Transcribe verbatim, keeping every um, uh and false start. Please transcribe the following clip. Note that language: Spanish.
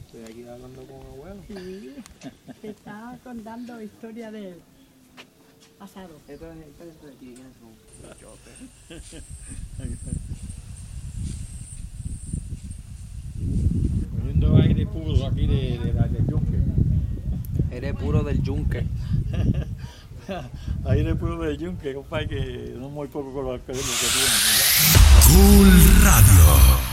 Estoy aquí hablando con abuelo. Sí, te estaba contando historia del pasado. Esto es esto es de aquí, ¿quiénes son? Cogiendo aire puro aquí de, de, de, del yunque. Aire puro del yunque. Aire puro del yunque, compadre, que no muy poco con los que tienen. Cool Radio.